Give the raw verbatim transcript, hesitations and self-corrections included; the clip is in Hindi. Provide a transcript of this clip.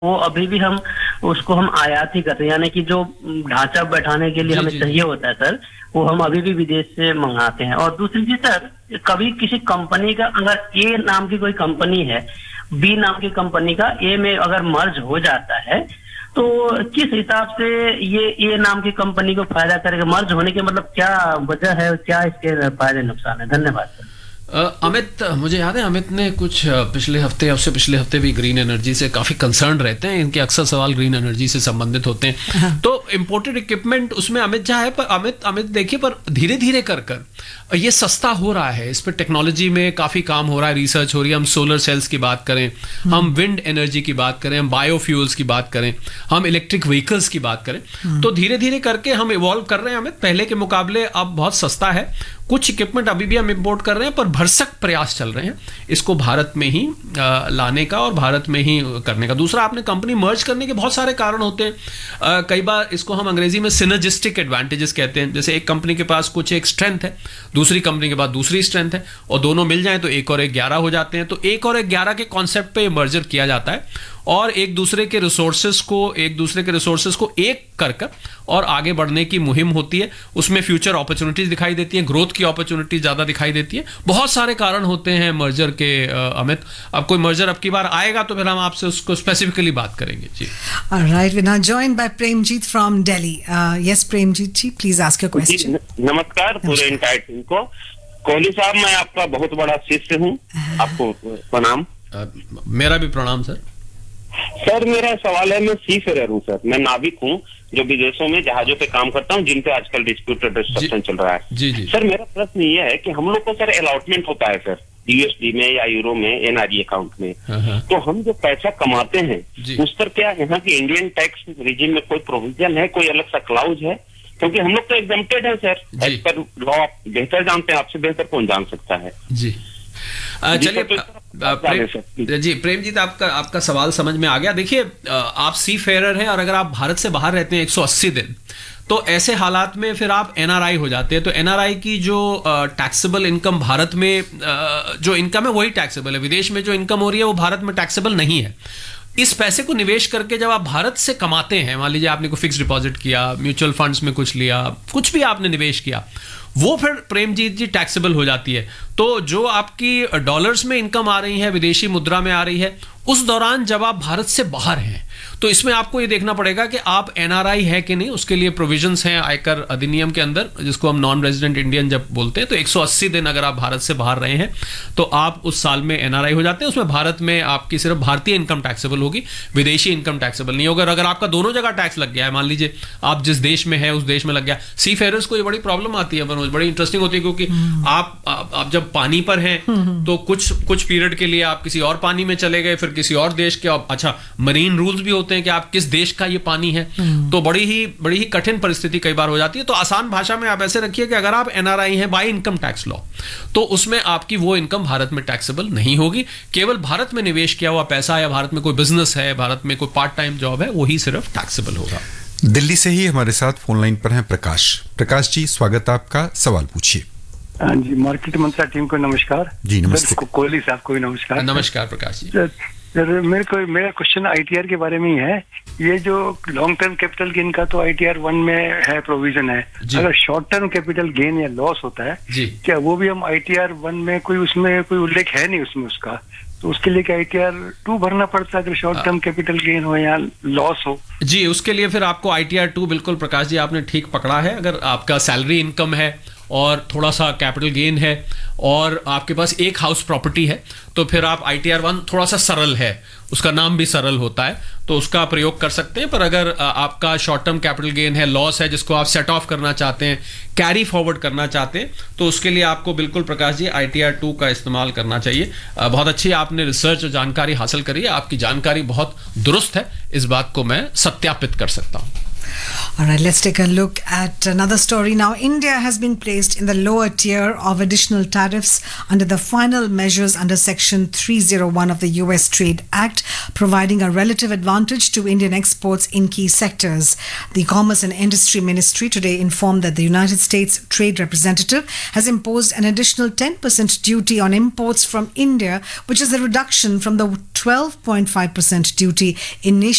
वो अभी भी हम उसको हम आयात ही करते हैं, यानी कि जो ढांचा बैठाने के लिए जी, हमें जी, चाहिए होता है सर, वो हम अभी भी विदेश से मंगाते हैं। और दूसरी चीज सर, कभी किसी कंपनी का अगर ए नाम की कोई कंपनी है, बी नाम की कंपनी का ए में अगर मर्ज हो जाता है, तो किस हिसाब से ये ए नाम की कंपनी को फायदा करेगा? मर्ज होने के मतलब क्या वजह है, क्या इसके फायदे नुकसान है? धन्यवाद सर। अ, अमित, मुझे याद है अमित ने कुछ अ, पिछले हफ्ते या उससे पिछले हफ्ते भी ग्रीन एनर्जी से काफ़ी कंसर्न रहते हैं, इनके अक्सर सवाल ग्रीन एनर्जी से संबंधित होते हैं। हाँ। तो इम्पोर्टेड इक्विपमेंट उसमें अमित जहाँ है, पर अमित अमित देखिए, पर धीरे धीरे कर कर ये सस्ता हो रहा है। इस पर टेक्नोलॉजी में काफ़ी काम हो रहा है, रिसर्च हो रही है। हम सोलर सेल्स की बात करें, हम विंड एनर्जी की बात करें, हम बायोफ्यूल्स की बात करें, हम इलेक्ट्रिक व्हीकल्स की बात करें, तो धीरे धीरे करके हम इवॉल्व कर रहे हैं अमित। पहले के मुकाबले अब बहुत सस्ता है। कुछ इक्विपमेंट अभी भी हम इंपोर्ट कर रहे हैं, पर भरसक प्रयास चल रहे हैं इसको भारत में ही आ, लाने का और भारत में ही करने का। दूसरा, आपने कंपनी मर्ज करने के बहुत सारे कारण होते हैं। आ, कई बार इसको हम अंग्रेजी में सिनर्जिस्टिक एडवांटेजेस कहते हैं। जैसे एक कंपनी के पास कुछ एक स्ट्रेंथ है, दूसरी कंपनी के पास दूसरी स्ट्रेंथ है, और दोनों मिल जाएं तो एक और एक ग्यारह हो जाते हैं। तो एक और एक ग्यारह के कॉन्सेप्ट पे मर्जर किया जाता है, और एक दूसरे के रिसोर्सेस को एक दूसरे के रिसोर्सेस को एक कर कर और आगे बढ़ने की मुहिम होती है। उसमें फ्यूचर अपॉर्चुनिटीज दिखाई देती हैं, ग्रोथ की अपॉर्चुनिटीज ज़्यादा दिखाई देती है। बहुत सारे कारण होते हैं मर्जर के अमित। अब कोई मर्जर अब की बार आएगा तो फिर हम आपसे उसको स्पेसिफिकली बात करेंगे जी। Alright, we're now joined by Premjit from Delhi. Uh, yes, Premjit ji, please ask your question. नमस्कार पूरे एंटायर टीम को। कोहली साहब, मैं आपका बहुत बड़ा शिष्य हूँ, आपको प्रणाम। uh, मेरा भी प्रणाम सर। सर, मेरा सवाल है, मैं सी फेरर हूँ सर, मैं नाविक हूँ जो विदेशों में जहाजों पे काम करता हूँ, जिन पे आजकल डिस्प्यूटेड डिस्ट्रक्शन चल रहा है। जी जी। सर, मेरा प्रश्न ये है कि हम लोग को सर अलॉटमेंट होता है सर, यूएसडी में या यूरो में, एनआरई अकाउंट में, तो हम जो पैसा कमाते हैं उस पर क्या यहाँ की इंडियन टैक्स रिजिम में कोई प्रोविजन है, कोई अलग सा क्लाउज है? क्योंकि हम लोग तो एग्जम्प्टेड है सर, एज पर लॉ। बेहतर जानते हैं, आपसे बेहतर कौन जान सकता है जी। चलिए प्रेम जी, प्रेमजीत, आपका आपका सवाल समझ में आ गया। देखिए, आप सी फेरर हैं और अगर आप भारत से बाहर रहते हैं एक सौ अस्सी दिन, तो ऐसे हालात में फिर आप एनआरआई हो जाते हैं। तो एनआरआई की जो टैक्सेबल इनकम भारत में जो इनकम है वही टैक्सेबल है। विदेश में जो इनकम हो रही है वो भारत में टैक्सेबल नहीं है। इस पैसे को निवेश करके जब आप भारत से कमाते हैं, मान लीजिए आपने कोई फिक्स डिपॉजिट किया, म्यूचुअल फंड्स में कुछ लिया, कुछ भी आपने निवेश किया, वो फिर प्रेमजीत जी टैक्सेबल हो जाती है। तो जो आपकी डॉलर्स में इनकम आ रही है, विदेशी मुद्रा में आ रही है, उस दौरान जब आप भारत से बाहर हैं, तो इसमें आपको ये देखना पड़ेगा कि आप एनआरआई है कि नहीं। उसके लिए प्रोविजंस हैं आयकर अधिनियम के अंदर, जिसको हम नॉन रेजिडेंट इंडियन जब बोलते हैं। तो एक सौ अस्सी दिन अगर आप भारत से बाहर रहे हैं तो आप उस साल में एनआरआई हो जाते हैं। उसमें भारत में आपकी सिर्फ भारतीय इनकम टैक्सेबल होगी, विदेशी इनकम टैक्सेबल नहीं होगा। अगर आपका दोनों जगह टैक्स लग गया है, मान लीजिए आप जिस देश में है उस देश में लग गया। सी फेरर्स को ये बड़ी प्रॉब्लम आती है मनोज, बड़ी इंटरेस्टिंग होती है, क्योंकि आप आप जब पानी पर हैं तो कुछ कुछ पीरियड के लिए आप किसी और पानी में चले गए, फिर किसी और देश के। अच्छा, मरीन रूल्स भी होते हैं कि आप किस देश का ये पानी है, तो बड़ी ही बड़ी ही कठिन परिस्थिति कई बार हो जाती है। तो आसान भाषा में आप ऐसे रखिए कि अगर आप एनआरआई हैं बाय इनकम टैक्स लॉ, तो उसमें आपकी वो इनकम भारत में टैक्सेबल नहीं होगी। केवल भारत में निवेश किया हुआ पैसा या भारत में कोई बिजनेस है, भारत में कोई पार्ट टाइम जॉब है, वही सिर्फ टैक्सेबल होगा। दिल्ली से ही हमारे साथ फोन लाइन पर हैं प्रकाश। प्रकाश जी, स्वागत है आपका, सवाल पूछिए। हाँ जी, मार्केट मंत्रा टीम को नमस्कार जी। नमस्ते। कोहली साहब को भी नमस्कार। नमस्कार प्रकाश जी। सर, मेरे को मेरा क्वेश्चन आईटीआर के बारे में ही है। ये जो लॉन्ग टर्म कैपिटल गेन का तो आईटीआर वन में है, प्रोविजन है। अगर शॉर्ट टर्म कैपिटल गेन या लॉस होता है, क्या वो भी हम आईटीआर वन में कोई उसमें कोई उल्लेख है नहीं उसमें उसका, तो उसके लिए क्या आईटीआर टू भरना पड़ता है अगर शॉर्ट टर्म कैपिटल गेन हो या लॉस हो? जी, उसके लिए फिर आपको आईटीआर टू, बिल्कुल प्रकाश जी आपने ठीक पकड़ा है। अगर आपका सैलरी इनकम है और थोड़ा सा कैपिटल गेन है और आपके पास एक हाउस प्रॉपर्टी है, तो फिर आप आईटीआर वन थोड़ा सा सरल है, उसका नाम भी सरल होता है, तो उसका प्रयोग कर सकते हैं। पर अगर आपका शॉर्ट टर्म कैपिटल गेन है, लॉस है, जिसको आप सेट ऑफ करना चाहते हैं, कैरी फॉरवर्ड करना चाहते हैं, तो उसके लिए आपको बिल्कुल प्रकाश जी आईटीआर टू का इस्तेमाल करना चाहिए। बहुत अच्छी आपने रिसर्च और जानकारी हासिल करी है, आपकी जानकारी बहुत दुरुस्त है, इस बात को मैं सत्यापित कर सकता हूँ। All right, let's take a look at another story now. India has been placed in the lower tier of additional tariffs under the final measures under Section three oh one of the U S Trade Act, providing a relative advantage to Indian exports in key sectors. The Commerce and Industry Ministry today informed that the United States Trade Representative has imposed an additional ten percent duty on imports from India, which is a reduction from the twelve point five percent duty initially